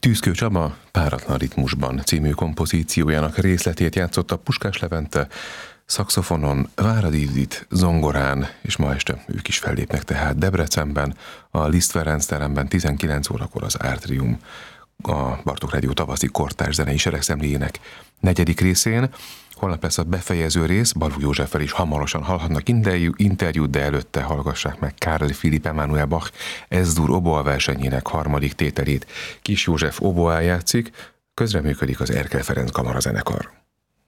Tűzkő Csaba Páratlan ritmusban című kompozíciójának részletét játszotta Puskás Levente, szaxofonon Váradi Judit, zongorán, és ma este ők is fellépnek tehát Debrecenben, a Liszt Ferenc teremben 19 órakor az Átrium, a Bartók Rádió tavaszi kortárs zenei seregszemléjének 4. részén. Holnap lesz a befejező rész, Balogh Józseffel is hamarosan hallhatnak interjút, de előtte hallgassák meg Karl Philipp Emanuel Bach Ez-dur oboa versenyének 3. tételét. Kis József oboá játszik, közreműködik az Erkel Ferenc kamarazenekar.